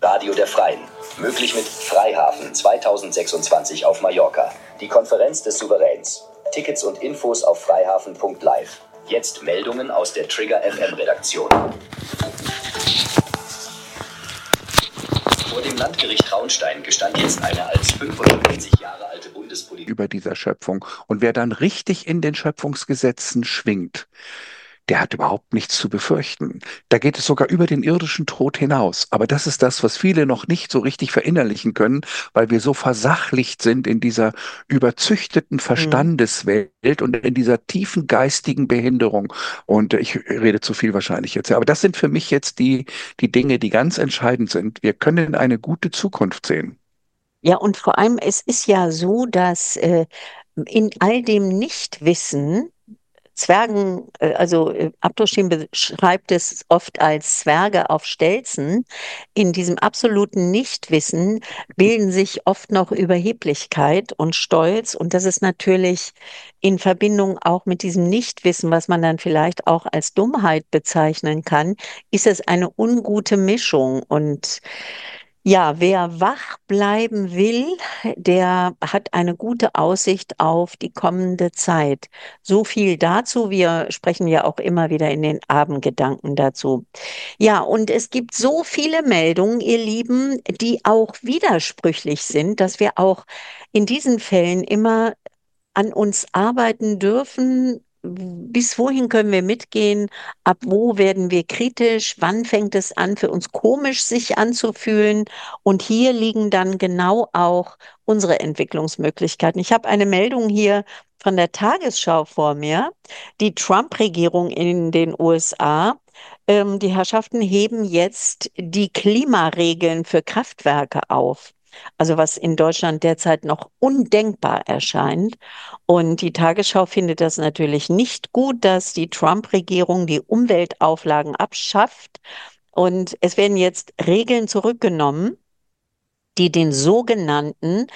Radio der Freien. Möglich mit Freihafen 2026 auf Mallorca. Die Konferenz des Souveräns. Tickets und Infos auf freihafen.live. Jetzt Meldungen aus der Trigger FM Redaktion. Vor dem Landgericht Traunstein gestand jetzt eine als 95 Jahre alte Bundespolitikerin über dieser Schöpfung. Und wer dann richtig in den Schöpfungsgesetzen schwingt, der hat überhaupt nichts zu befürchten. Da geht es sogar über den irdischen Tod hinaus. Aber das ist das, was viele noch nicht so richtig verinnerlichen können, weil wir so versachlicht sind in dieser überzüchteten Verstandeswelt und in dieser tiefen geistigen Behinderung. Und ich rede zu viel wahrscheinlich jetzt. Aber das sind für mich jetzt die Dinge, die ganz entscheidend sind. Wir können eine gute Zukunft sehen. Ja, und vor allem, es ist ja so, dass in all dem Nichtwissen Zwergen, Abdurkheim beschreibt es oft als Zwerge auf Stelzen. In diesem absoluten Nichtwissen bilden sich oft noch Überheblichkeit und Stolz. Und das ist natürlich in Verbindung auch mit diesem Nichtwissen, was man dann vielleicht auch als Dummheit bezeichnen kann, ist es eine ungute Mischung. Und ja, wer wach bleiben will, der hat eine gute Aussicht auf die kommende Zeit. So viel dazu. Wir sprechen ja auch immer wieder in den Abendgedanken dazu. Ja, und es gibt so viele Meldungen, ihr Lieben, die auch widersprüchlich sind, dass wir auch in diesen Fällen immer an uns arbeiten dürfen. Bis wohin können wir mitgehen? Ab wo werden wir kritisch? Wann fängt es an, für uns komisch sich anzufühlen? Und hier liegen dann genau auch unsere Entwicklungsmöglichkeiten. Ich habe eine Meldung hier von der Tagesschau vor mir. Die Trump-Regierung in den USA, die Herrschaften heben jetzt die Klimaregeln für Kraftwerke auf. Also was in Deutschland derzeit noch undenkbar erscheint. Und die Tagesschau findet das natürlich nicht gut, dass die Trump-Regierung die Umweltauflagen abschafft. Und es werden jetzt Regeln zurückgenommen, die den sogenannten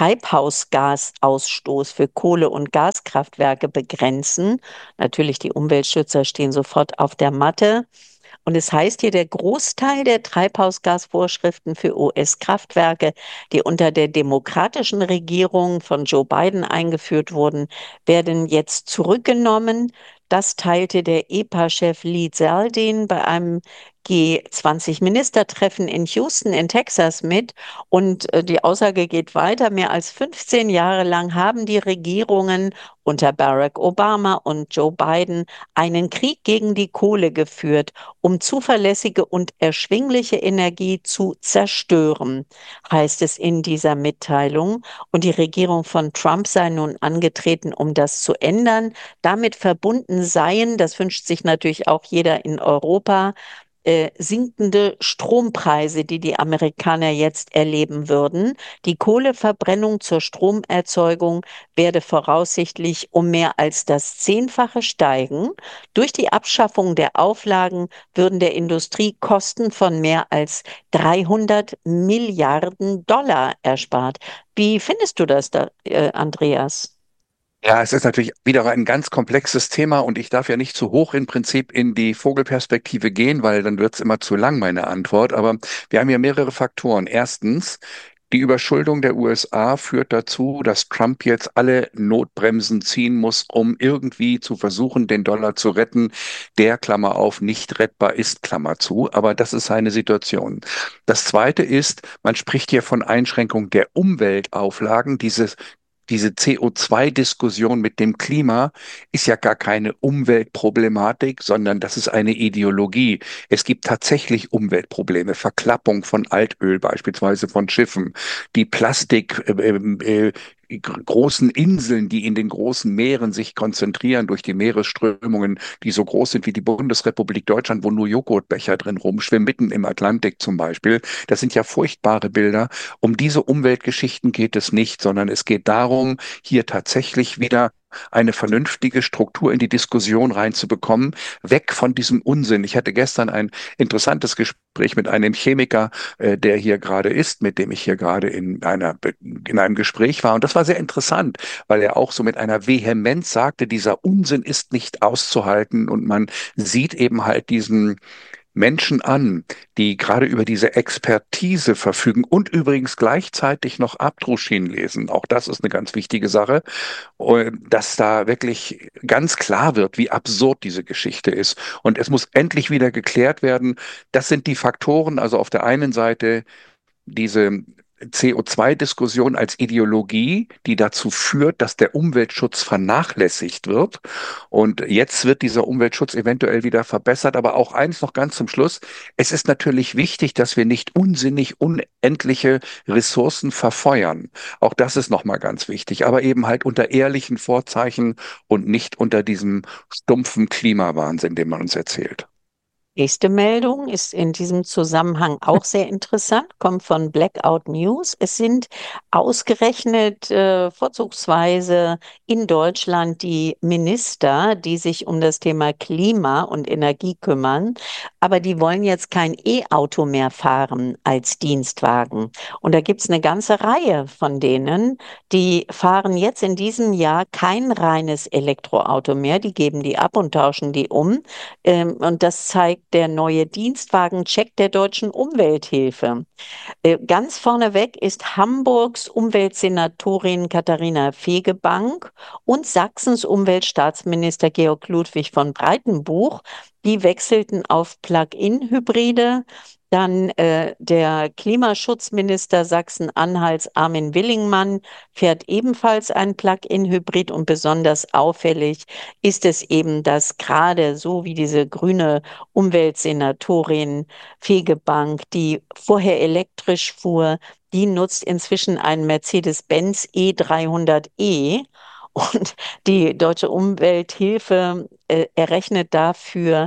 Treibhausgasausstoß für Kohle- und Gaskraftwerke begrenzen. Natürlich, die Umweltschützer stehen sofort auf der Matte. Und es heißt hier, der Großteil der Treibhausgasvorschriften für US-Kraftwerke, die unter der demokratischen Regierung von Joe Biden eingeführt wurden, werden jetzt zurückgenommen. Das teilte der EPA-Chef Lee Zeldin bei einem G20-Ministertreffen in Houston in Texas mit. Und die Aussage geht weiter. Mehr als 15 Jahre lang haben die Regierungen unter Barack Obama und Joe Biden einen Krieg gegen die Kohle geführt, um zuverlässige und erschwingliche Energie zu zerstören, heißt es in dieser Mitteilung. Und die Regierung von Trump sei nun angetreten, um das zu ändern. Damit verbunden seien, das wünscht sich natürlich auch jeder in Europa, sinkende Strompreise, die die Amerikaner jetzt erleben würden. Die Kohleverbrennung zur Stromerzeugung werde voraussichtlich um mehr als das Zehnfache steigen. Durch die Abschaffung der Auflagen würden der Industrie Kosten von mehr als 300 Milliarden Dollar erspart. Wie findest du das da, Andreas? Ja, es ist natürlich wieder ein ganz komplexes Thema und ich darf ja nicht zu hoch im Prinzip in die Vogelperspektive gehen, weil dann wird es immer zu lang, meine Antwort. Aber wir haben ja mehrere Faktoren. Erstens, die Überschuldung der USA führt dazu, dass Trump jetzt alle Notbremsen ziehen muss, um irgendwie zu versuchen, den Dollar zu retten, der, Klammer auf, nicht rettbar ist, Klammer zu. Aber das ist seine Situation. Das Zweite ist, man spricht hier von Einschränkung der Umweltauflagen. Diese CO2-Diskussion mit dem Klima ist ja gar keine Umweltproblematik, sondern das ist eine Ideologie. Es gibt tatsächlich Umweltprobleme, Verklappung von Altöl beispielsweise von Schiffen, die großen Inseln, die in den großen Meeren sich konzentrieren durch die Meeresströmungen, die so groß sind wie die Bundesrepublik Deutschland, wo nur Joghurtbecher drin rumschwimmen, mitten im Atlantik zum Beispiel. Das sind ja furchtbare Bilder. Um diese Umweltgeschichten geht es nicht, sondern es geht darum, hier tatsächlich wieder eine vernünftige Struktur in die Diskussion reinzubekommen, weg von diesem Unsinn. Ich hatte gestern ein interessantes Gespräch mit einem Chemiker, der hier gerade ist, mit dem ich hier gerade in einem Gespräch war. Und das war sehr interessant, weil er auch so mit einer Vehemenz sagte, dieser Unsinn ist nicht auszuhalten und man sieht eben halt Menschen an, die gerade über diese Expertise verfügen und übrigens gleichzeitig noch Abdruschin lesen. Auch das ist eine ganz wichtige Sache, dass da wirklich ganz klar wird, wie absurd diese Geschichte ist. Und es muss endlich wieder geklärt werden. Das sind die Faktoren, also auf der einen Seite diese CO2-Diskussion als Ideologie, die dazu führt, dass der Umweltschutz vernachlässigt wird. Und jetzt wird dieser Umweltschutz eventuell wieder verbessert. Aber auch eins noch ganz zum Schluss. Es ist natürlich wichtig, dass wir nicht unsinnig unendliche Ressourcen verfeuern. Auch das ist nochmal ganz wichtig. Aber eben halt unter ehrlichen Vorzeichen und nicht unter diesem stumpfen Klimawahnsinn, den man uns erzählt. Nächste Meldung ist in diesem Zusammenhang auch sehr interessant, kommt von Blackout News. Es sind ausgerechnet vorzugsweise in Deutschland die Minister, die sich um das Thema Klima und Energie kümmern, aber die wollen jetzt kein E-Auto mehr fahren als Dienstwagen. Und da gibt es eine ganze Reihe von denen, die fahren jetzt in diesem Jahr kein reines Elektroauto mehr, die geben die ab und tauschen die um. Und das zeigt der neue Dienstwagencheck der Deutschen Umwelthilfe. Ganz vorneweg ist Hamburgs Umweltsenatorin Katharina Fegebank und Sachsens Umweltstaatsminister Georg Ludwig von Breitenbuch. Die wechselten auf Plug-in-Hybride. Dann der Klimaschutzminister Sachsen-Anhalts Armin Willingmann fährt ebenfalls ein Plug-in-Hybrid und besonders auffällig ist es eben, dass gerade so wie diese grüne Umweltsenatorin Fegebank, die vorher elektrisch fuhr, die nutzt inzwischen einen Mercedes-Benz E300e. Und die Deutsche Umwelthilfe errechnet dafür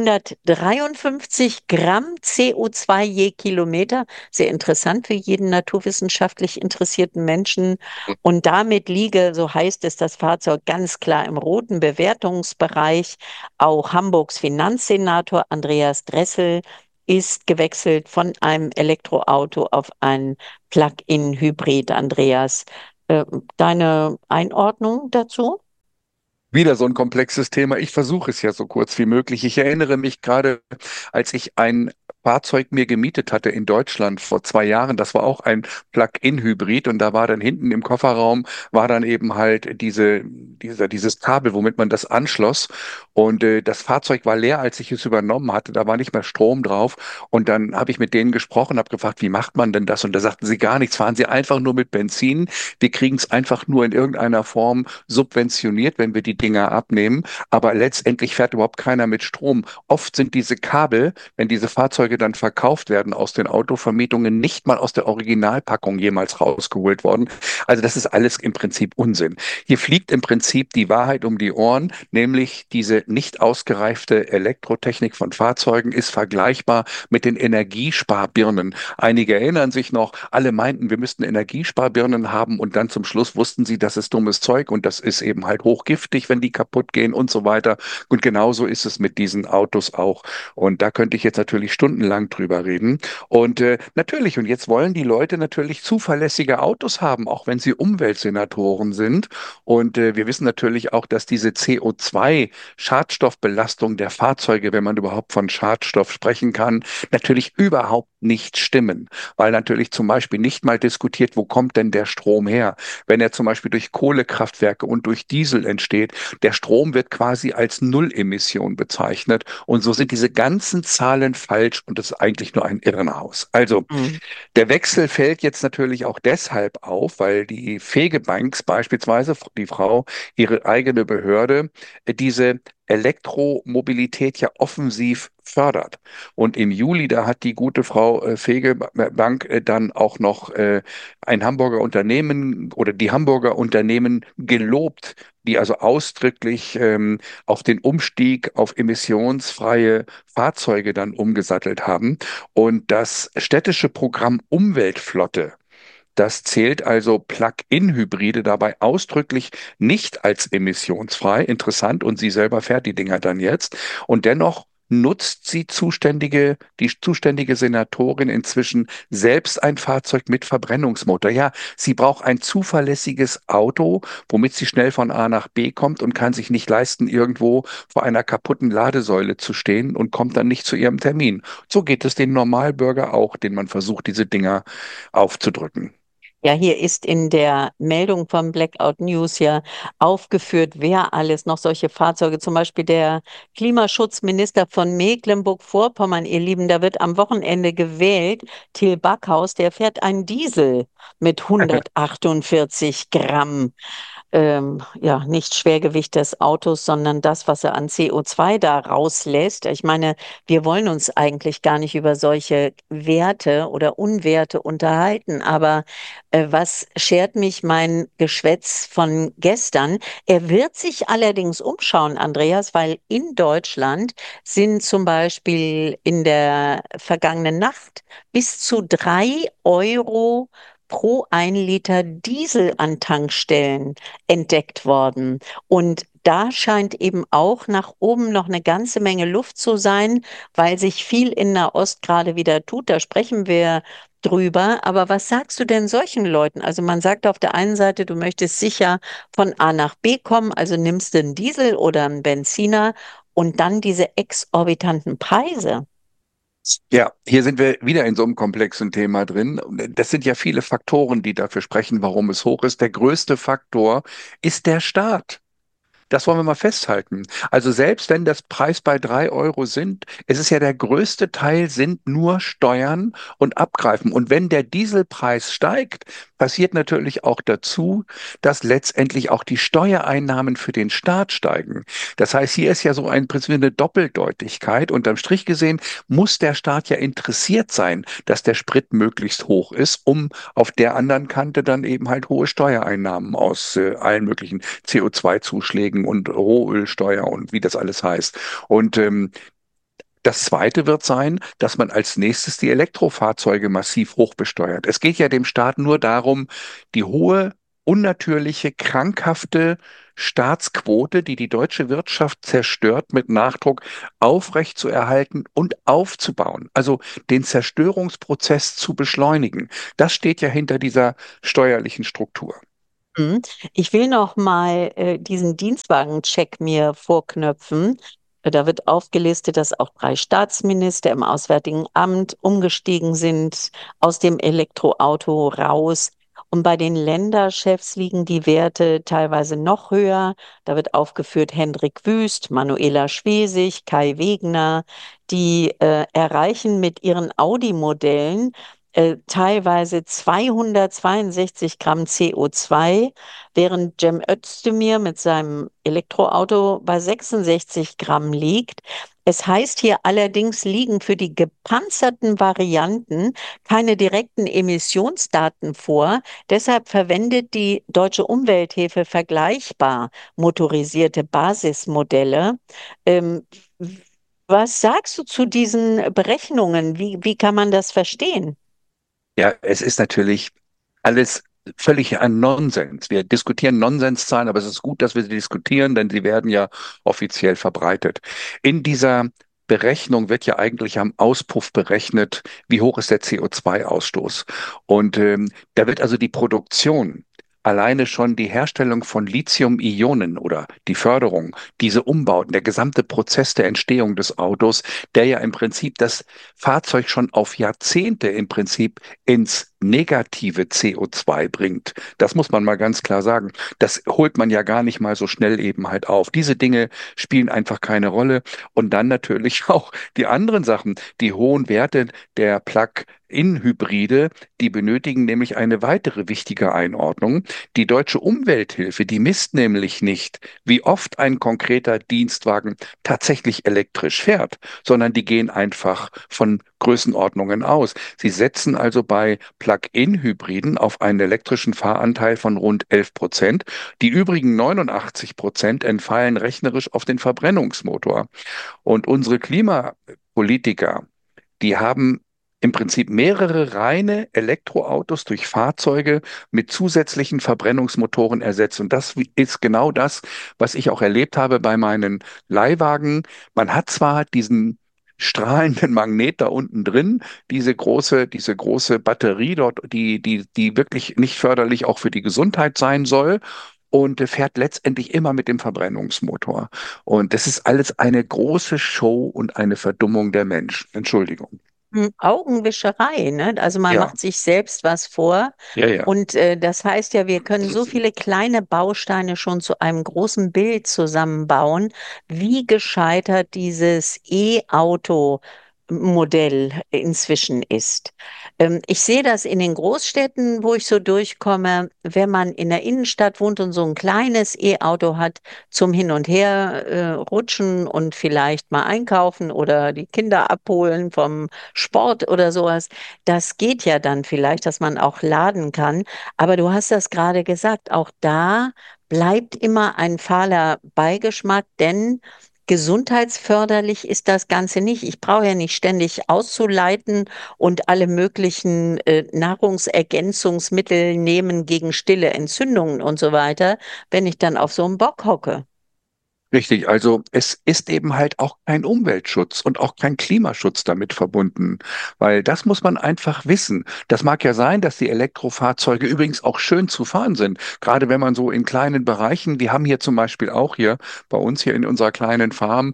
153 Gramm CO2 je Kilometer. Sehr interessant für jeden naturwissenschaftlich interessierten Menschen. Und damit liege, so heißt es, das Fahrzeug ganz klar im roten Bewertungsbereich. Auch Hamburgs Finanzsenator Andreas Dressel ist gewechselt von einem Elektroauto auf ein Plug-in-Hybrid. Andreas, äh, deine Einordnung dazu? Wieder so ein komplexes Thema. Ich versuche es ja so kurz wie möglich. Ich erinnere mich gerade, als ich ein Fahrzeug mir gemietet hatte in Deutschland vor 2 Jahren. Das war auch ein Plug-in-Hybrid und da war dann hinten im Kofferraum war dann eben halt dieses Kabel, womit man das anschloss. Und das Fahrzeug war leer, als ich es übernommen hatte. Da war nicht mehr Strom drauf. Und dann habe ich mit denen gesprochen, habe gefragt, wie macht man denn das? Und da sagten sie gar nichts. Fahren Sie einfach nur mit Benzin. Wir kriegen es einfach nur in irgendeiner Form subventioniert, wenn wir die Dinger abnehmen. Aber letztendlich fährt überhaupt keiner mit Strom. Oft sind diese Kabel, wenn diese Fahrzeuge dann verkauft werden aus den Autovermietungen, nicht mal aus der Originalpackung jemals rausgeholt worden. Also das ist alles im Prinzip Unsinn. Hier fliegt im Prinzip die Wahrheit um die Ohren, nämlich diese nicht ausgereifte Elektrotechnik von Fahrzeugen ist vergleichbar mit den Energiesparbirnen. Einige erinnern sich noch, alle meinten, wir müssten Energiesparbirnen haben und dann zum Schluss wussten sie, das ist dummes Zeug und das ist eben halt hochgiftig, wenn die kaputt gehen und so weiter. Und genauso ist es mit diesen Autos auch. Und da könnte ich jetzt natürlich stundenlang drüber reden. Und natürlich, und jetzt wollen die Leute natürlich zuverlässige Autos haben, auch wenn sie Umweltsenatoren sind. Und wir wissen natürlich auch, dass diese CO2-Schadstoffbelastung der Fahrzeuge, wenn man überhaupt von Schadstoff sprechen kann, natürlich überhaupt nicht stimmen, weil natürlich zum Beispiel nicht mal diskutiert, wo kommt denn der Strom her? Wenn er zum Beispiel durch Kohlekraftwerke und durch Diesel entsteht, der Strom wird quasi als Nullemission bezeichnet und so sind diese ganzen Zahlen falsch und das ist eigentlich nur ein Irrenhaus. Also Hm. der Wechsel fällt jetzt natürlich auch deshalb auf, weil die Fegebanks beispielsweise, die Frau, ihre eigene Behörde, diese Elektromobilität ja offensiv fördert. Und im Juli, da hat die gute Frau Fegebank dann auch noch ein Hamburger Unternehmen oder die Hamburger Unternehmen gelobt, die also ausdrücklich auf den Umstieg auf emissionsfreie Fahrzeuge dann umgesattelt haben. Und das städtische Programm Umweltflotte, das zählt also Plug-in-Hybride dabei ausdrücklich nicht als emissionsfrei. Interessant. Und sie selber fährt die Dinger dann jetzt. Und dennoch nutzt die zuständige Senatorin inzwischen selbst ein Fahrzeug mit Verbrennungsmotor. Ja, sie braucht ein zuverlässiges Auto, womit sie schnell von A nach B kommt und kann sich nicht leisten, irgendwo vor einer kaputten Ladesäule zu stehen und kommt dann nicht zu ihrem Termin. So geht es den Normalbürger auch, den man versucht, diese Dinger aufzudrücken. Ja, hier ist in der Meldung von Blackout News ja aufgeführt, wer alles noch solche Fahrzeuge, zum Beispiel der Klimaschutzminister von Mecklenburg-Vorpommern, ihr Lieben, da wird am Wochenende gewählt, Till Backhaus, der fährt einen Diesel mit 148 Gramm ja, nicht Schwergewicht des Autos, sondern das, was er an CO2 da rauslässt. Ich meine, wir wollen uns eigentlich gar nicht über solche Werte oder Unwerte unterhalten, aber was schert mich mein Geschwätz von gestern? Er wird sich allerdings umschauen, Andreas, weil in Deutschland sind zum Beispiel in der vergangenen Nacht bis zu 3 € pro 1 Liter Diesel an Tankstellen entdeckt worden. Und da scheint eben auch nach oben noch eine ganze Menge Luft zu sein, weil sich viel in Nahost gerade wieder tut. Da sprechen wir drüber. Aber was sagst du denn solchen Leuten? Also man sagt auf der einen Seite, du möchtest sicher von A nach B kommen, also nimmst du einen Diesel oder einen Benziner und dann diese exorbitanten Preise. Ja, hier sind wir wieder in so einem komplexen Thema drin. Das sind ja viele Faktoren, die dafür sprechen, warum es hoch ist. Der größte Faktor ist der Staat. Das wollen wir mal festhalten. Also selbst wenn das Preis bei 3 € sind, es ist ja der größte Teil sind nur Steuern und Abgreifen. Und wenn der Dieselpreis steigt, passiert natürlich auch dazu, dass letztendlich auch die Steuereinnahmen für den Staat steigen. Das heißt, hier ist ja so ein Prinzip eine Doppeldeutigkeit. Unterm Strich gesehen muss der Staat ja interessiert sein, dass der Sprit möglichst hoch ist, um auf der anderen Kante dann eben halt hohe Steuereinnahmen aus allen möglichen CO2-Zuschlägen und Rohölsteuer und wie das alles heißt. Und das Zweite wird sein, dass man als nächstes die Elektrofahrzeuge massiv hoch besteuert. Es geht ja dem Staat nur darum, die hohe, unnatürliche, krankhafte Staatsquote, die die deutsche Wirtschaft zerstört, mit Nachdruck aufrechtzuerhalten und aufzubauen. Also den Zerstörungsprozess zu beschleunigen. Das steht ja hinter dieser steuerlichen Struktur. Mhm. Ich will noch mal diesen Dienstwagencheck mir vorknöpfen. Da wird aufgelistet, dass auch 3 Staatsminister im Auswärtigen Amt umgestiegen sind aus dem Elektroauto raus. Und bei den Länderchefs liegen die Werte teilweise noch höher. Da wird aufgeführt Hendrik Wüst, Manuela Schwesig, Kai Wegner. Die erreichen mit ihren Audi-Modellen teilweise 262 Gramm CO2, während Cem Özdemir mit seinem Elektroauto bei 66 Gramm liegt. Es heißt hier allerdings, liegen für die gepanzerten Varianten keine direkten Emissionsdaten vor. Deshalb verwendet die Deutsche Umwelthilfe vergleichbar motorisierte Basismodelle. Ähm, Was sagst du zu diesen Berechnungen? Wie kann man das verstehen? Ja, es ist natürlich alles völlig ein Nonsens. Wir diskutieren Nonsenszahlen, aber es ist gut, dass wir sie diskutieren, denn sie werden ja offiziell verbreitet. In dieser Berechnung wird ja eigentlich am Auspuff berechnet, wie hoch ist der CO2-Ausstoß. Und da wird also die Produktion, alleine schon die Herstellung von Lithium-Ionen oder die Förderung, diese Umbauten, der gesamte Prozess der Entstehung des Autos, der ja im Prinzip das Fahrzeug schon auf Jahrzehnte im Prinzip ins negative CO2 bringt. Das muss man mal ganz klar sagen. Das holt man ja gar nicht mal so schnell eben halt auf. Diese Dinge spielen einfach keine Rolle. Und dann natürlich auch die anderen Sachen, die hohen Werte der Plug-in-Hybride, die benötigen nämlich eine weitere wichtige Einordnung. Die Deutsche Umwelthilfe, die misst nämlich nicht, wie oft ein konkreter Dienstwagen tatsächlich elektrisch fährt, sondern die gehen einfach von Größenordnungen aus. Sie setzen also bei Plug-in-Hybriden auf einen elektrischen Fahranteil von rund 11%. Die übrigen 89% entfallen rechnerisch auf den Verbrennungsmotor. Und unsere Klimapolitiker, die haben im Prinzip mehrere reine Elektroautos durch Fahrzeuge mit zusätzlichen Verbrennungsmotoren ersetzt. Und das ist genau das, was ich auch erlebt habe bei meinen Leihwagen. Man hat zwar diesen strahlenden Magnet da unten drin, diese große Batterie dort, die wirklich nicht förderlich auch für die Gesundheit sein soll. Und fährt letztendlich immer mit dem Verbrennungsmotor. Und das ist alles eine große Show und eine Verdummung der Menschen. Entschuldigung. Augenwischerei, ne? Also man Ja, macht sich selbst was vor. ja, ja. Und das heißt ja, wir können so viele kleine Bausteine schon zu einem großen Bild zusammenbauen, wie gescheitert dieses E-Auto-Modell inzwischen ist. Ich sehe das in den Großstädten, wo ich so durchkomme, wenn man in der Innenstadt wohnt und so ein kleines E-Auto hat zum Hin und Her rutschen und vielleicht mal einkaufen oder die Kinder abholen vom Sport oder sowas. Das geht ja dann vielleicht, dass man auch laden kann. Aber du hast das gerade gesagt, auch da bleibt immer ein fahler Beigeschmack, denn gesundheitsförderlich ist das Ganze nicht. Ich brauche ja nicht ständig auszuleiten und alle möglichen Nahrungsergänzungsmittel nehmen gegen stille Entzündungen und so weiter, wenn ich dann auf so einem Bock hocke. Richtig, also es ist eben halt auch kein Umweltschutz und auch kein Klimaschutz damit verbunden, weil das muss man einfach wissen. Das mag ja sein, dass die Elektrofahrzeuge übrigens auch schön zu fahren sind, gerade wenn man so in kleinen Bereichen, wir haben hier zum Beispiel auch hier bei uns hier in unserer kleinen Farm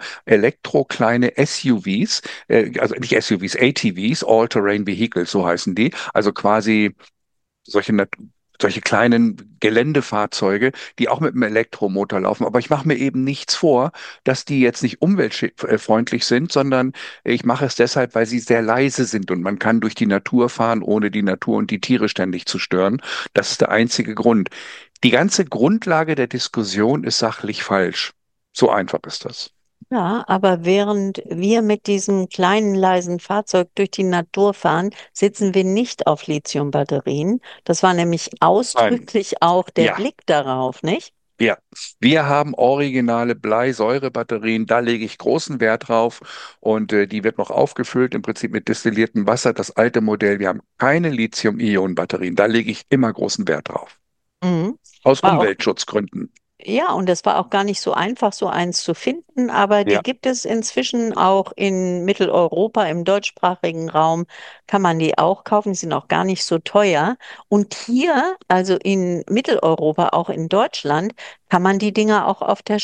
kleine SUVs, also nicht SUVs, ATVs, All-Terrain Vehicles, so heißen die, also quasi solche, solche kleinen Geländefahrzeuge, die auch mit einem Elektromotor laufen. Aber ich mache mir eben nichts vor, dass die jetzt nicht umweltfreundlich sind, sondern ich mache es deshalb, weil sie sehr leise sind und man kann durch die Natur fahren, ohne die Natur und die Tiere ständig zu stören. Das ist der einzige Grund. Die ganze Grundlage der Diskussion ist sachlich falsch. So einfach ist das. Ja, aber während wir mit diesem kleinen, leisen Fahrzeug durch die Natur fahren, sitzen wir nicht auf Lithiumbatterien. Das war nämlich Nein. ausdrücklich auch der Ja. Blick darauf, nicht? Ja, wir haben originale Bleisäurebatterien, da lege ich großen Wert drauf und die wird noch aufgefüllt, im Prinzip mit destilliertem Wasser, das alte Modell. Wir haben keine Lithium-Ionen-Batterien, da lege ich immer großen Wert drauf. Mhm. Aus War auch Umweltschutzgründen. Ja, und es war auch gar nicht so einfach, so eins zu finden, aber die Ja, gibt es inzwischen auch in Mitteleuropa, im deutschsprachigen Raum kann man die auch kaufen, die sind auch gar nicht so teuer. Und hier, also in Mitteleuropa, auch in Deutschland, kann man die Dinger auch auf der